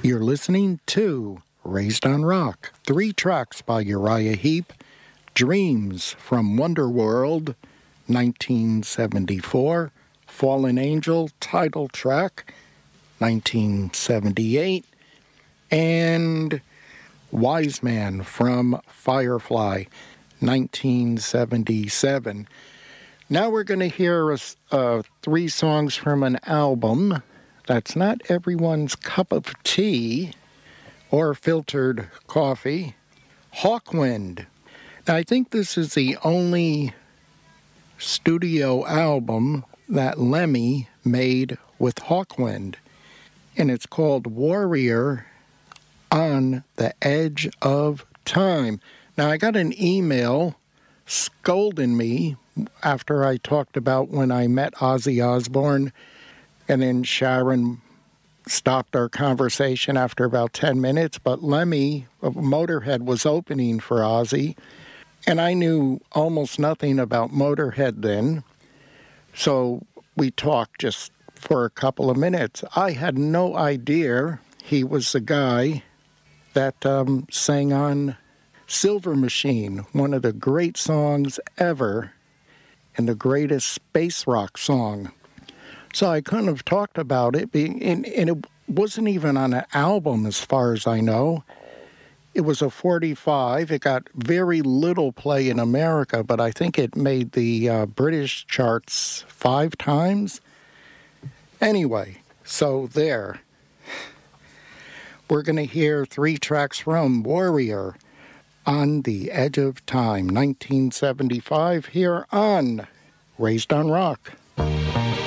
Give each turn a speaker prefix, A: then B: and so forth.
A: You're listening to Raised on Rock, 3 tracks by Uriah Heep, Dreams from Wonderworld, 1974, Fallen Angel title track, 1978, and Wise Man from Firefly, 1977. Now we're going to hear 3 songs from an album that's not everyone's cup of tea or filtered coffee. Hawkwind. Now, I think this is the only studio album that Lemmy made with Hawkwind, and it's called Warrior on the Edge of Time. Now, I got an email scolding me after I talked about when I met Ozzy Osbourne, and then Sharon stopped our conversation after about 10 minutes, but Lemmy of Motorhead was opening for Ozzy, and I knew almost nothing about Motorhead then, so we talked just for a couple of minutes. I had no idea he was the guy that sang on Silver Machine, one of the great songs ever, and the greatest space rock song. So I couldn't have talked about it, and it wasn't even on an album as far as I know. It was a 45. It got very little play in America, but I think it made the British charts 5 times. Anyway, so there. We're going to hear 3 tracks from Warrior on the Edge of Time, 1975, here on Raised on Rock.